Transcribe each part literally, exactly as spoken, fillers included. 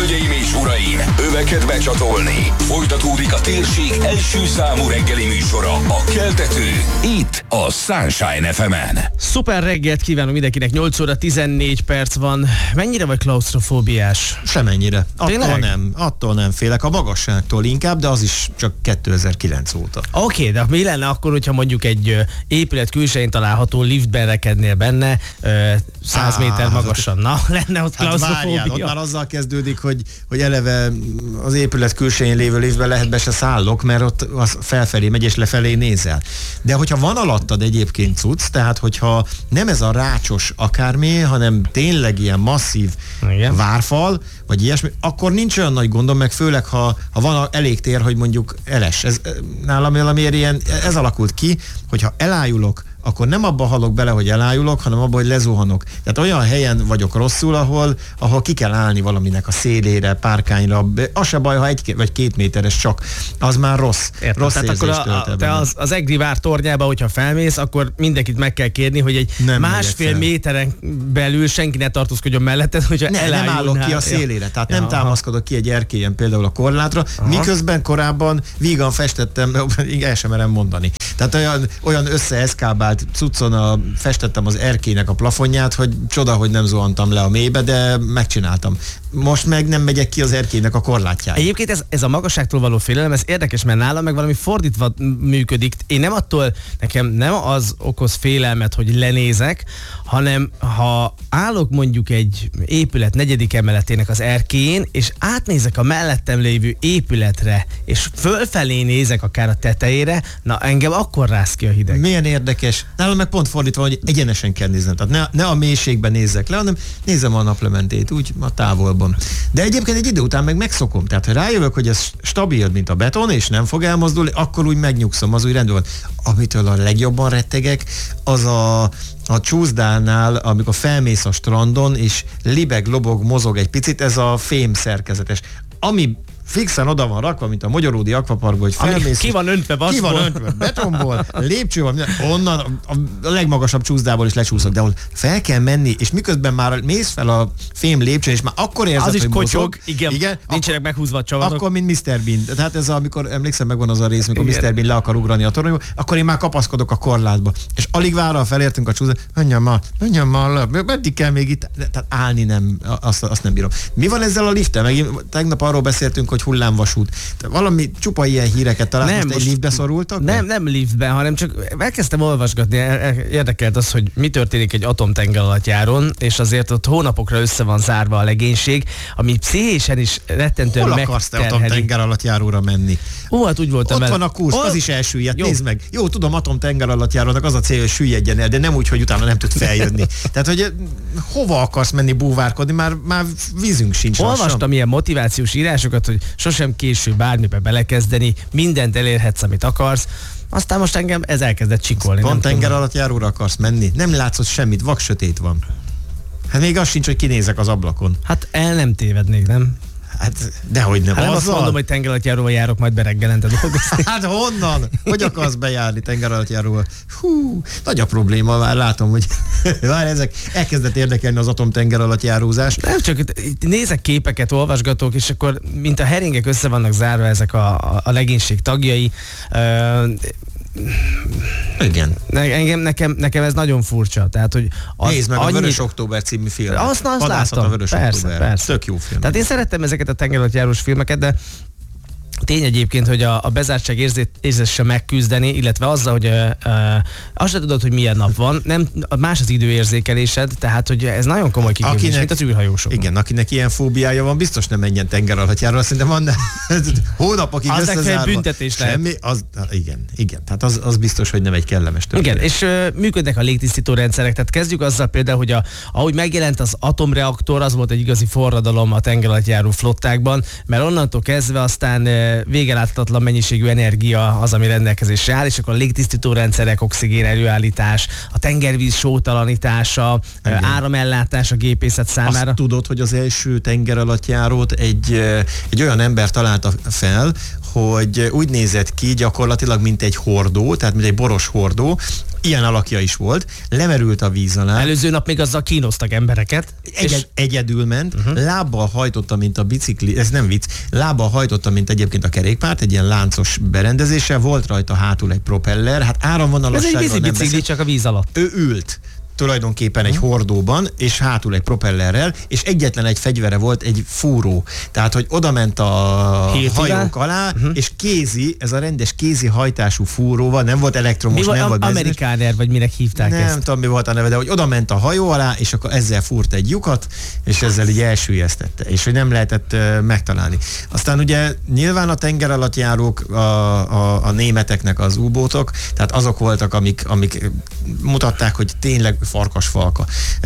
Hölgyeim és uraim, öveket becsatolni. Folytatódik a térség első számú reggeli műsora, a Keltető, itt a Sunshine ef emen. Szuper reggelt kívánom mindenkinek, nyolc óra tizennégy perc van. Mennyire vagy klausztrofóbiás? Semennyire. Attól Tényleg? nem, attól nem félek. A magasságtól inkább, de az is csak kétezer-kilenc óta. Oké, okay, de mi lenne akkor, hogyha mondjuk egy ö, épület külsején található liftben rekednél benne, ö, száz Á, méter magasan? Na, lenne ott Hát klausztrofóbia. várjál, ott már azzal kezdődik, hogy, hogy eleve az épület külsején lévő liftben lehet be se szállok, mert ott az felfelé megy és lefelé nézel. De hogyha van alattad egyébként cucc, tehát hogyha nem ez a rácsos akármi, hanem tényleg ilyen masszív Igen. várfal, vagy ilyesmi, akkor nincs olyan nagy gondom, meg főleg, ha, ha van elég tér, hogy mondjuk eles. Ez, nálam valamiért ilyen, ez alakult ki, hogyha elájulok, akkor nem abba halok bele, hogy elájulok, hanem abba, hogy lezuhanok. Tehát olyan helyen vagyok rosszul, ahol, ahol ki kell állni valaminek a szélére, párkányra. Az se baj, ha egy vagy két méteres csak. Az már rossz. Értem. Rossz Tehát akkor érzést a, tölt a, el te bennem. az, az Egri vár tornyába, hogyha felmész, akkor mindenkit meg kell kérni, hogy egy Nem másfél megyek fel. méteren belül senki ne tartózkodjon melletted, hogyha Ne, nem elájulnál. állok ki a szélére, tehát Ja, nem aha. támaszkodok ki egy erkélyen például a korlátra, Aha. miközben korábban vígan festettem, el sem merem mondani. Tehát olyan, olyan összeeszkábált cuccon a, festettem az erkélynek a plafonját, hogy csoda, hogy nem zuhantam le a mélybe, de megcsináltam. Most meg nem megyek ki az erkélynek a korlátjára. Egyébként ez, ez a magasságtól való félelem, ez érdekes, mert nálam meg valami fordítva működik. Én nem attól, nekem nem az okoz félelmet, hogy lenézek, hanem ha állok mondjuk egy épület negyedik emeletének az erkélyén, és átnézek a mellettem lévő épületre, és fölfelé nézek akár a tetejére, na engem akkor rász ki a hideg. Milyen érdekes. Nálam meg pont fordítva, hogy egyenesen kell nézni. Tehát ne, ne a mélységben nézzek le, hanem nézem a naplementét, úgy a távolban. De egyébként egy idő után meg megszokom. Tehát ha rájövök, hogy ez stabil, mint a beton, és nem fog elmozdulni, akkor úgy megnyugszom, az úgy rendben van. Amitől a legjobban rettegek, az a a csúszdánál, amikor felmész a strandon, és libeg, lobog, mozog egy picit, ez a fém szerkezetes. Ami fixen oda van rakva, mint a Magyaródi akvaparkban, hogy Ami felmész. ki van öntve vasból. Ki van öntve betonból, lépcső van, onnan a, a legmagasabb csúszdából is lecsúszok, de ahol fel kell menni, és miközben már mész fel a fém lépcsőn, és már akkor érzed, Az is hogy kotyog, mozog. igen, igen nincsenek akkor, meghúzva a csavarok. Akkor, mint miszter Bean. Tehát ez a, amikor emlékszem, megvan az a rész, amikor Igen. miszter Bean le akar ugrani a toronyból, akkor én már kapaszkodok a korlátba. És alig várral felértünk a csúszdába, menjem már, menjem már le, meddig kell még itt, tehát állni nem, azt, azt nem bírom. Mi van ezzel a lifttel? Megint tegnap arról beszéltünk, hogy hullámvasút. Te valami csupa ilyen híreket találsz, most, most egy liftbe szorultak? Nem, nem liftben, hanem csak elkezdtem olvasgatni, érdekelt az, hogy mi történik egy atomtenger alatt járon, és azért ott hónapokra össze van zárva a legénység, ami pszichésen is rettentően Hol akarsz te megterheli. atomtenger alatt járóra menni? Ó, hát úgy voltam Ott el. van a kursz, Hol? az is elsüllyedt, Jó. nézd meg. Jó, tudom, atomtenger alatt járónak az a cél, hogy süllyedjen el, de nem úgy, hogy utána nem tud feljönni. Tehát, hogy eh, hova akarsz menni búvárkodni, már, már vízünk sincs. Olvastam lassan. ilyen motivációs írásokat, hogy sosem késő bármibe belekezdeni, mindent elérhetsz, amit akarsz. Aztán most engem ez elkezdett csikolni. Pont nem tenger tudom. alatt járóra akarsz menni? Nem látszott semmit, vak sötét van. Hát még az sincs, hogy kinézek az ablakon. Hát el nem tévednék, nem? Hát, dehogy nem. Hát nem azt Azzal? mondom, hogy tengeralattjáróval járok majd be reggelente dolgozni. Hát honnan? Hogy akarsz bejárni tengeralattjáróval? Hú, nagy a probléma, már látom, hogy már ezek elkezdett érdekelni az atomtengeralattjárózás. Nem, csak itt- itt nézek képeket, olvasgatok, és akkor mint a heringek össze vannak zárva ezek a, a, a legénység tagjai. Ö, Igen. ne, engem, nekem, nekem ez nagyon furcsa. Tehát, hogy az Nézd meg, a annyit- Vörös Október című film. Azt, azt Vadászat láttam. a Vörös Persze, Október. persze. Tök jó film. Tehát én szerettem ezeket a tengeralattjárós filmeket, de tény egyébként, hogy a, a bezártság érzéssel megküzdeni, illetve azzal, hogy uh, uh, azt se tudod, hogy milyen nap van, nem, más az időérzékelésed, tehát hogy ez nagyon komoly kiképzés, Akinek- mint az űrhajósok. Igen, akinek ilyen fóbiája van, biztos nem menjen tengeralattjáróra, szerintem van hónapokig Az összezárva. legfeljebb büntetés lehet. Semmi, az, igen, igen, tehát az, az biztos, hogy nem egy kellemes történet. Igen, és ö, működnek a légtisztító rendszerek, tehát kezdjük azzal például, hogy a, ahogy megjelent az atomreaktor, az volt egy igazi forradalom a tengeralattjáró flottákban, mert onnantól kezdve aztán ö, végeláthatatlan mennyiségű energia az, ami rendelkezésre áll, és akkor a légtisztító rendszerek, oxigén előállítás, a tengervíz sótalanítása, ö, Igen. áramellátás a gépészet számára. Azt tudod, hogy az első tengeralattjárót egy, eh, egy olyan ember találta fel, hogy úgy nézett ki gyakorlatilag, mint egy hordó, tehát mint egy boros hordó, ilyen alakja is volt, lemerült a víz alá. Előző nap még azzal kínoztak embereket. Egyed, és... Egyedül ment, uh-huh. lábbal hajtotta, mint a bicikli, ez nem vicc, lábbal hajtotta, mint egyébként a kerékpárt, egy ilyen láncos berendezéssel, volt rajta hátul egy propeller, hát áramvonalasságról nem beszél. Ez egy bicikli, csak a víz alatt. Ő ült tulajdonképpen egy hordóban, és hátul egy propellerrel, és egyetlen egy fegyvere volt, egy fúró. Tehát, hogy oda ment a Hét hajók alá, uh-huh. és kézi, ez a rendes kézi hajtású fúróval, nem volt elektromos, mi nem volt Amerikáner, vagy minek hívták nem ezt? Nem tudom, mi volt a neve, de hogy oda ment a hajó alá, és akkor ezzel fúrt egy lyukat, és ezzel így elsüllyesztette, és hogy nem lehetett uh, megtalálni. Aztán ugye nyilván a tenger alatt járók, a, a, a németeknek az U-bótok, tehát azok voltak, amik, amik mutatták, hogy tényleg farkasfalka.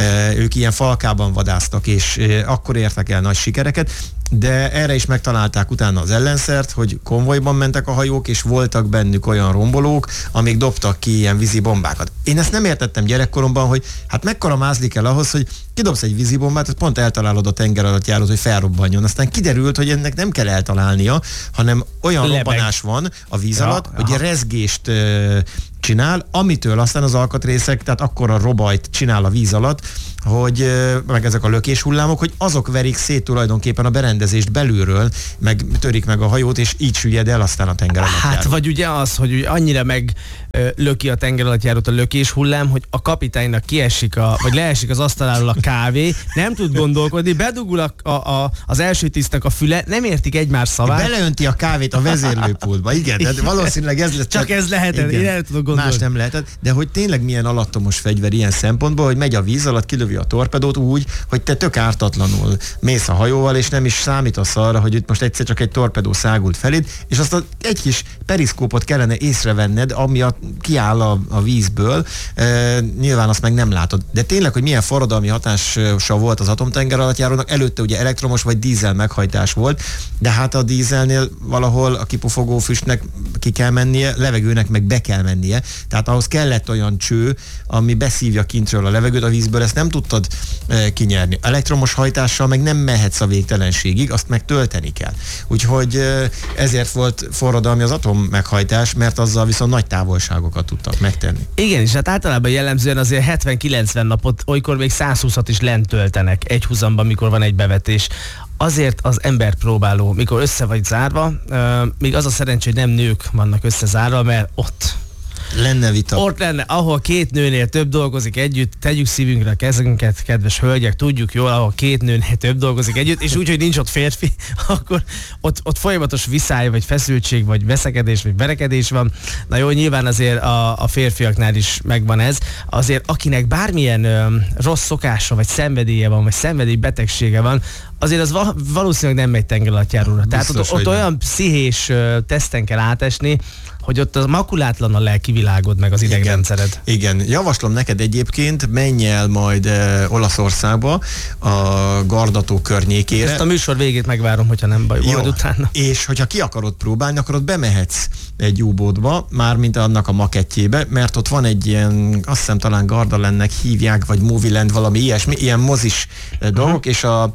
Ők ilyen falkában vadásztak, és akkor értek el nagy sikereket, de erre is megtalálták utána az ellenszert, hogy konvojban mentek a hajók, és voltak bennük olyan rombolók, amik dobtak ki ilyen vízi bombákat. Én ezt nem értettem gyerekkoromban, hogy hát mekkora mázli kell ahhoz, hogy kidobsz egy vízibombát, hogy pont eltalálod a tenger alatt járót, hogy felrobbanjon. Aztán kiderült, hogy ennek nem kell eltalálnia, hanem olyan Lebeg. robbanás van a víz ja, alatt, aha. hogy rezgést uh, csinál, amitől aztán az alkatrészek, tehát akkora robajt csinál a víz alatt, hogy meg ezek a lökéshullámok, hogy azok verik szét tulajdonképpen a berendezést belülről, meg törik meg a hajót, és így süllyed el aztán a tenger alatt Hát járó. vagy ugye az, hogy ugye annyira meg ö, löki a tenger alatt járót a lökéshullám, hogy a kapitánynak kiesik, a, vagy leesik az asztaláról a kávé, nem tud gondolkodni, bedugul a, a, a, az első tisztnek a füle, nem értik egymás szavát. Beleönti a kávét a vezérlőpultba, igen, tehát valószínűleg ez lesz. Csak ez lehetett, én el tudok gondolni. Más nem lehetett, de hogy tényleg milyen alattomos fegyver ilyen szempontból, hogy megy a víz alatt, kilövi a torpedót úgy, hogy te tök ártatlanul mész a hajóval, és nem is számítasz arra, hogy itt most egyszer csak egy torpedó szágult feléd, és azt a, egy kis periszkópot kellene észrevenned, ami a, kiáll a, a vízből, e, nyilván azt meg nem látod. De tényleg, hogy milyen forradalmi hatása volt az atomtenger alatt járónak, előtte ugye elektromos vagy dízel meghajtás volt, de hát a dízelnél valahol a kipufogó füstnek ki kell mennie, levegőnek meg be kell mennie, tehát ahhoz kellett olyan cső, ami beszívja kintről a levegőt a vízből, ezt nem tudtad e, kinyerni. Elektromos hajtással meg nem mehetsz a végtelenségig, azt meg tölteni kell. Úgyhogy e, ezért volt forradalmi az atom meghajtás, mert azzal viszont nagy távolságokat tudtak megtenni. Igen, és hát általában jellemzően azért hetven-kilencven napot, olykor még százhúszat is lent töltenek egy húzamban, mikor van egy bevetés. Azért az emberpróbáló, mikor össze vagy zárva, euh, még az a szerencsé, hogy nem nők vannak összezárva, mert ott lenne vita. Ott lenne, ahol két nőnél több dolgozik együtt, tegyük szívünkre a kezünket, kedves hölgyek, tudjuk jól, ahol két nőnél több dolgozik együtt, és úgy, hogy nincs ott férfi, akkor ott, ott folyamatos viszály, vagy feszültség, vagy veszekedés, vagy verekedés van. Na jó, nyilván azért a, a férfiaknál is megvan ez. Azért akinek bármilyen ö, rossz szokása, vagy szenvedélye van, vagy szenvedélybetegsége van, azért az valószínűleg nem megy tengeralattjáróra. Tehát ott, ott olyan pszichés ö, teszten kell átesni, hogy ott az makulátlan a lelki világod, meg az idegrendszered. Igen, igen. Javaslom neked egyébként, menj el majd e, Olaszországba, a Gardató környékére. Ezt a műsor végét megvárom, hogyha nem baj, majd utána. És hogyha ki akarod próbálni, akkor ott bemehetsz egy U-boatba, mármint annak a makettjébe, mert ott van egy ilyen, azt hiszem talán Gardalandnek hívják, vagy Movieland, valami ilyesmi, ilyen mozis dolgok, uh-huh. és a,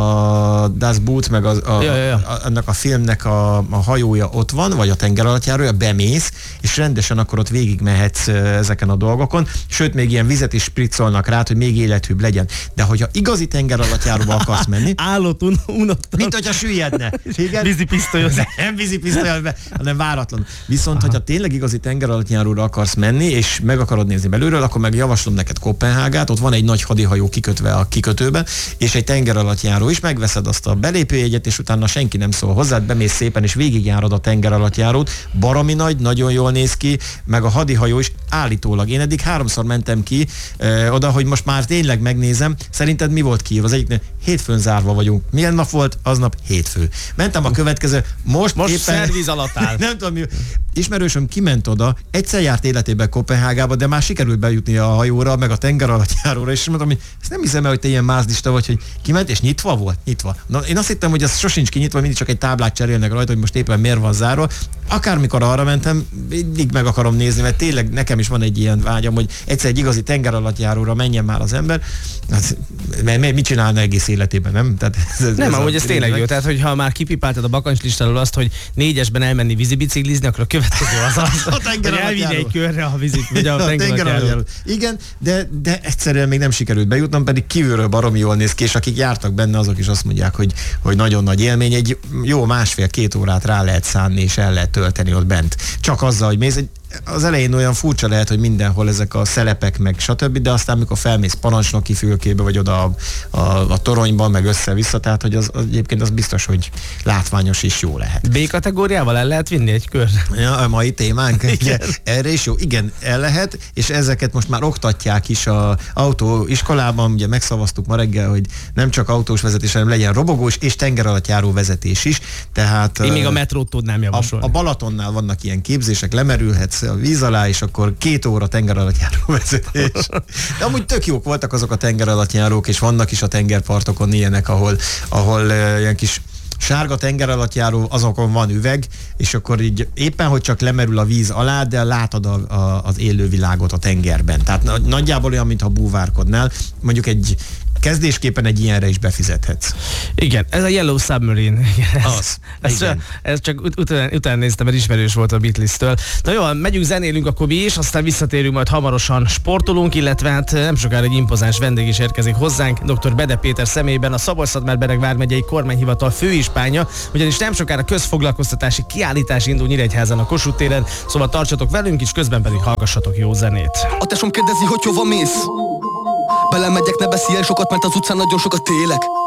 a Das Boot, meg a, a, ja, ja, ja. a, annak a filmnek a, a hajója ott van, vagy a tengeralattjárója, bemész, és rendesen akkor ott végigmehetsz ezeken a dolgokon, sőt, még ilyen vizet is spriccolnak rá, hogy még élethűbb legyen. De hogyha igazi tengeralattjáróba akarsz menni, állott un- unottan. mint hogyha süllyedne. Vízipisztolyos. Nem vízipisztolyos, hanem váratlan. Viszont, aha. hogyha tényleg igazi tengeralattjáróra akarsz menni, és meg akarod nézni belülről, akkor meg javaslom neked Koppenhágát, ott van egy nagy hadihajó kikötve a kikötőbe, és egy tengeralattjáró is, megveszed azt a belépőjegyet, és utána senki nem szól hozzád, bemész szépen, és végigjárod a tengeralattjárót, baromi nagy, nagyon jól néz ki, meg a hadihajó is állítólag. Én eddig háromszor mentem ki ö, oda, hogy most már tényleg megnézem. Szerinted mi volt Kijév? Az egyiknél hétfőn zárva vagyunk. Milyen nap volt? Aznap hétfő. Mentem a következő. Most, most éppen... szervíz alatt áll. Nem tudom mi. Ismerősöm kiment oda, egyszer járt életében Koppenhágába, de már sikerült bejutni a hajóra, meg a tengeralattjáróra, és mondtam, hogy ezt nem hiszem el, hogy te ilyen mázdista vagy, hogy kiment, és nyitva volt? Nyitva. Na, én azt hittem, hogy ez sosincs kinyitva, mindig csak egy táblát cserélnek rajta, hogy most éppen miért van zárva. Akármikor arra mentem, mindig meg akarom nézni, mert tényleg nekem is van egy ilyen vágyam, hogy egyszer egy igazi tengeralattjáróra menjen már az ember. Hát, mert mit csinálna egész életében, nem? Tehát ez, nem, ez amúgy ez tényleg jó. Tehát, hogyha már kipipáltad a bakancslistáról azt, hogy négyesben elmenni vízibiciklizni, akkor a következő az az, A tenger hogy elvinni alattjáró. egy körre a vizit, vagy a, A tenger tenger alattjáró. alattjáró. Igen, de, de egyszerűen még nem sikerült bejutnom, pedig kívülről baromi jól néz ki, és akik jártak benne, azok is azt mondják, hogy, hogy nagyon nagy élmény. Egy jó másfél-két órát rá lehet szánni, és el lehet tölteni ott bent. Csak azzal, hogy mész, egy az elején olyan furcsa lehet, hogy mindenhol ezek a szelepek, meg stb., de aztán, mikor felmész parancsnoki fülkébe, vagy oda a, a, a toronyban, meg össze-vissza, tehát, hogy az, az egyébként az biztos, hogy látványos és jó lehet. B kategóriával el lehet vinni egy kör? Ja, a mai témánk, ugye, erre is jó. Igen, el lehet, és ezeket most már oktatják is a autóiskolában, ugye megszavaztuk ma reggel, hogy nem csak autós vezetés, hanem legyen robogós és tengeralattjáró vezetés is. Tehát, én még a metrót tudnám javasolni. A, a Balatonnál vannak ilyen képzések, lemerülhetsz a víz alá, és akkor két óra tengeralattjáró vezetés. De amúgy tök jók voltak azok a tengeralattjárók, és vannak is a tengerpartokon ilyenek, ahol, ahol uh, ilyen kis sárga tengeralattjáró, azokon van üveg, és akkor így éppen, hogy csak lemerül a víz alá, de látod a, a, az élővilágot a tengerben. Tehát nagyjából olyan, mintha búvárkodnál. Mondjuk egy kezdésképpen egy ilyenre is befizethetsz. Igen, ez a Yellow Submarine. Igen, ez, Az. Ez, Igen. ez csak ut- után, után néztem, mert ismerős volt a Beatles-től. Na jó, megyünk, zenélünk akkor mi is, aztán visszatérünk, majd hamarosan sportolunk, illetve hát nem sokára egy impozáns vendég is érkezik hozzánk, dr. Bede Péter személyében a Szabolcs-Szatmár-Bereg vármegyei kormányhivatal főispánja, ugyanis nem sokára közfoglalkoztatási kiállítás indul Nyíregyházán a Kossuth téren, szóval tartsatok velünk is, közben pedig hallgassatok jó zenét. A tesóm kérdezi, hogy hova mész. Belemegyek, ne beszélj sokat, mert az utcán nagyon sokat élek.